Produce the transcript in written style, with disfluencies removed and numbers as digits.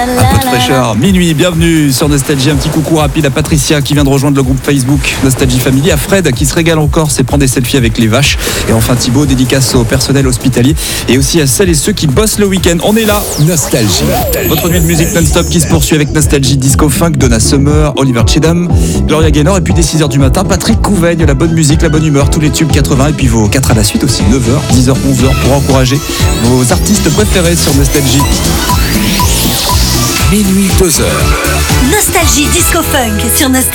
Un peu de fraîcheur, minuit, bienvenue sur Nostalgie. Un petit coucou rapide à Patricia qui vient de rejoindre le groupe Facebook Nostalgie Family, à Fred qui se régale encore, c'est prendre des selfies avec les vaches, et enfin Thibaut, dédicace au personnel hospitalier et aussi à celles et ceux qui bossent le week-end. On est là. Nostalgie. Votre nuit de musique non-stop qui se poursuit avec Nostalgie, Disco Funk, Donna Summer, Oliver Chedam, Gloria Gaynor, et puis dès 6h du matin, Patrick Couvaigne, la bonne musique, la bonne humeur, tous les tubes 80, et puis vos 4 à la suite aussi, 9h, 10h, 11h, pour encourager vos artistes préférés sur Nostalgie. Minuit 2h. Nostalgie Disco Funk sur Nostalgie.